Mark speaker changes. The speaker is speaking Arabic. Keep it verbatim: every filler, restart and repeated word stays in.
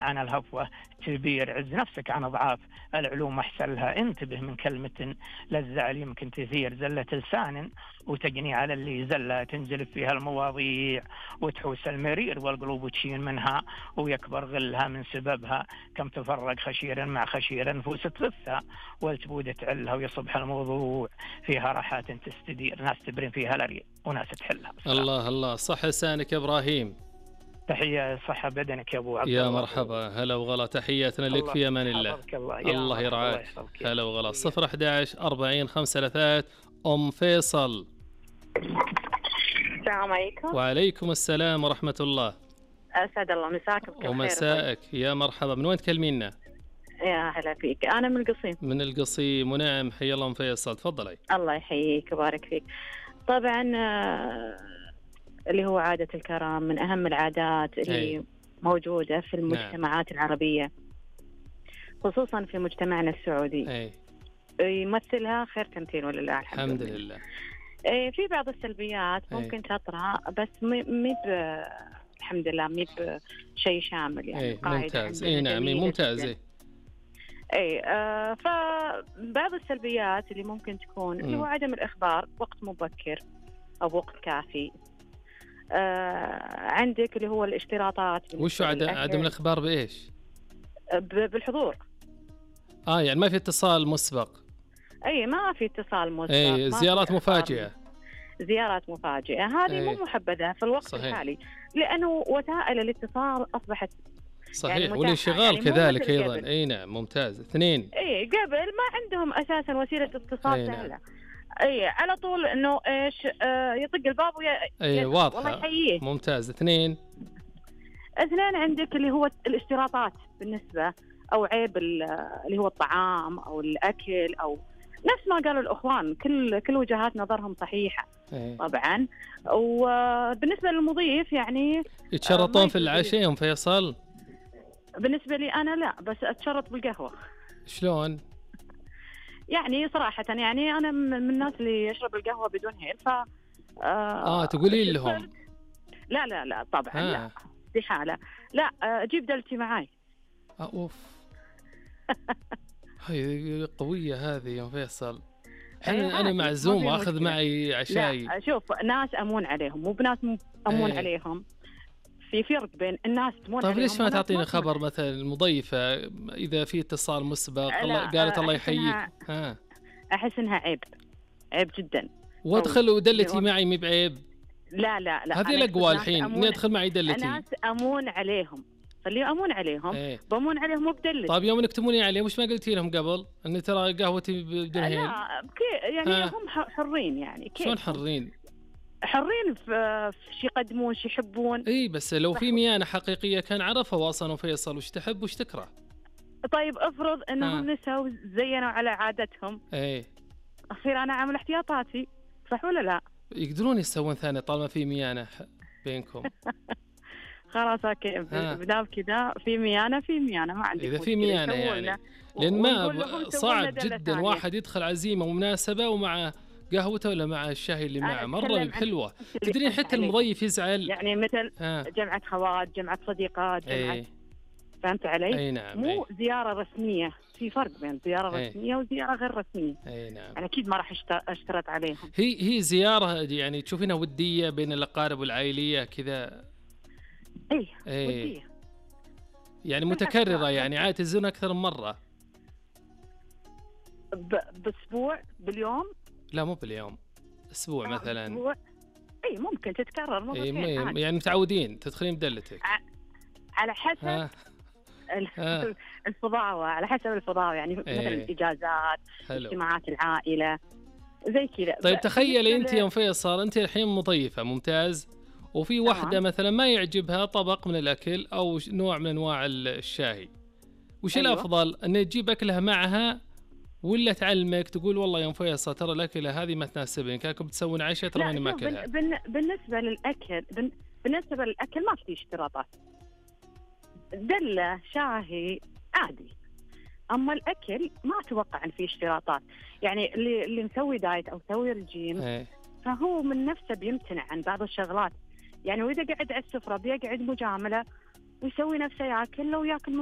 Speaker 1: عن الهفوة تبير، عز نفسك عن أضعاف العلوم أحسنها. انتبه من كلمة للزعل يمكن تثير زلة لسان، وتجني على اللي زلة تنزل فيها المواضيع وتحوس المرير والقلوب تشين منها ويكبر غلها من سببها. كم تفرق خشيرا مع خشيرا نفوس تغثها والتبود تعلها، ويصبح الموضوع فيها راحات تستدير، ناس تبرين فيها الأريل وناس تحلها.
Speaker 2: الله الله، صح لسانك يا إبراهيم.
Speaker 1: تحية صحة بدنك يا أبو عبد
Speaker 2: يا
Speaker 1: الله.
Speaker 2: مرحبا، هلا وغلا، تحياتنا لك في أمان الله.
Speaker 1: الله,
Speaker 2: الله يرعاك. هلا وغلا. صفر أحد عشر أربعين خمسة ثلاثات. أم فيصل.
Speaker 3: السلام عليكم.
Speaker 2: وعليكم السلام ورحمة الله.
Speaker 3: أسعد الله مساك بكل خير.
Speaker 2: ومساءك يا مرحبا. من وين تكلمينا؟
Speaker 3: يا هلا فيك، أنا من القصيم.
Speaker 2: من القصيم، ونعم، حيا الله أم فيصل، تفضلي.
Speaker 3: الله يحييك ويبارك فيك. طبعا اللي هو عادة الكرم من أهم العادات اللي أي. موجودة في المجتمعات نعم. العربية، خصوصا في مجتمعنا السعودي.
Speaker 2: أي.
Speaker 3: يمثلها خير تمثيل ولله الحمد,
Speaker 2: الحمد لله.
Speaker 3: أي في بعض السلبيات ممكن تطرأ، بس مي ب الحمد لله مي بشيء شامل يعني.
Speaker 2: أي. ممتاز. اي نعم ممتاز. اي,
Speaker 3: أي. آه فبعض السلبيات اللي ممكن تكون م. اللي هو عدم الإخبار وقت مبكر أو وقت كافي. آه عندك اللي هو الاشتراطات.
Speaker 2: وش عدم, عدم الإخبار بإيش؟
Speaker 3: بالحضور.
Speaker 2: آه يعني ما في اتصال مسبق.
Speaker 3: أي ما في اتصال مسبق.
Speaker 2: أي زيارات مفاجئة.
Speaker 3: زيارات مفاجئة هذه مو محبذة في الوقت صحيح. الحالي، لأنه وسائل الاتصال أصبحت
Speaker 2: صحيح يعني والانشغال يعني كذلك أيضا. أي نعم ممتاز. اثنين.
Speaker 3: أي قبل ما عندهم أساسا وسيلة اتصال سهلة. نعم. اي على طول انه ايش آه يطق الباب ويا
Speaker 2: اي واضحه.
Speaker 3: والله يحييه.
Speaker 2: ممتاز. اثنين.
Speaker 3: اثنين عندك اللي هو الاشتراطات بالنسبه او عيب اللي هو الطعام او الاكل، او نفس ما قالوا الاخوان، كل كل وجهات نظرهم صحيحه. أي. طبعا. وبالنسبه للمضيف يعني
Speaker 2: يتشرطون في العشاء يوم فيصل؟
Speaker 3: بالنسبه لي انا لا، بس اتشرط بالقهوه.
Speaker 2: شلون؟
Speaker 3: يعني صراحة يعني أنا من الناس اللي يشرب القهوة بدون هيل. ف آه,
Speaker 2: آه تقولين لهم؟
Speaker 3: لا لا لا طبعا آه. لا دي حالة لا. آه جيب دلتي معاي.
Speaker 2: آه أوف. هاي قوية هذه يا فيصل. أنا أنا معزوم وأخذ معي عشاي.
Speaker 3: لا شوف، ناس أمون عليهم مو بناس أمون أي. عليهم. في فرق بين الناس تمون
Speaker 2: طيب ليش ما تعطيني خبر مثلا المضيفة إذا في اتصال مسبق قالت الله يحييك؟ ها
Speaker 3: أحس إنها عيب، عيب جدا.
Speaker 2: وادخل ودلتي معي مي بعيب.
Speaker 3: لا لا لا
Speaker 2: هذه الأقوى الحين إني أدخل معي دلتي.
Speaker 3: ناس أمون عليهم، خليه أمون عليهم. ايه. بمون عليهم مو بدلتي.
Speaker 2: طيب يوم إنك تمونين عليهم وش ما قلتي لهم قبل؟ إن ترى قهوتي بدون هيل.
Speaker 3: لا يعني ها. هم حرين يعني. كيف
Speaker 2: شلون حرين؟
Speaker 3: حرين في شي يقدمون شي يحبون.
Speaker 2: اي بس لو في ميانة حقيقية كان عرفوا اصلا وفيصل وش تحب وش تكره.
Speaker 3: طيب افرض انهم نسوا زينوا على عادتهم.
Speaker 2: اي
Speaker 3: اصير انا عامل احتياطاتي، صح ولا لا؟
Speaker 2: يقدرون يسوون ثاني طالما في ميانة بينكم.
Speaker 3: خلاص اوكي بدال كذا في ميانة في ميانة ما عندي.
Speaker 2: اذا في ميانة يعني لان ما صعب جدا واحد يدخل عزيمة ومناسبة ومع قهوته ولا مع الشاي اللي معه مرة بحلوة. تدرين حتى المضيف يزعل
Speaker 3: يعني مثل آه. جمعة خوات، جمعة صديقات، جمعة
Speaker 2: أي.
Speaker 3: فهمت علي؟
Speaker 2: أي نعم.
Speaker 3: مو
Speaker 2: أي.
Speaker 3: زيارة رسمية، في فرق بين زيارة أي. رسمية وزيارة غير رسمية.
Speaker 2: أي نعم.
Speaker 3: أنا أكيد ما راح أشترط عليهم.
Speaker 2: هي هي زيارة يعني تشوفينها ودية بين الأقارب والعائلية كذا.
Speaker 3: إيه ودية
Speaker 2: يعني متكررة يعني عاد تزورون أكثر من مرة.
Speaker 3: ب... بأسبوع باليوم؟
Speaker 2: لا مو باليوم، أسبوع مثلا.
Speaker 3: أسبوع اي ممكن تتكرر مرتين.
Speaker 2: إيه يعني متعودين تدخلين بدلتك
Speaker 3: ع... على حسب
Speaker 2: ها.
Speaker 3: ها. الفضاوة، على حسب الفضاوة يعني مثلا
Speaker 2: إيه.
Speaker 3: إجازات، اجتماعات العائلة زي كذا.
Speaker 2: طيب تخيلي أنت يوم فيصل أنت الحين مضيفة ممتاز، وفي واحدة مثلا ما يعجبها طبق من الأكل أو نوع من أنواع الشاي، وش أيوة. الأفضل أن تجيب أكلها معها ولا تعلمك تقول والله يوم فيصل ترى الأكلة هذه ما تناسبني، كانكم بتسوون عشاء ترى ماني ماكلها؟
Speaker 3: بالنسبة للأكل بالنسبة للأكل ما في اشتراطات، دلة شاهي عادي. أما الأكل ما أتوقع أن فيه اشتراطات، يعني اللي اللي مسوي دايت أو مسوي رجيم
Speaker 2: ايه.
Speaker 3: فهو من نفسه بيمتنع عن بعض الشغلات، يعني وإذا قعد على السفرة بيقعد مجاملة ويسوي نفسه ياكل له وياكل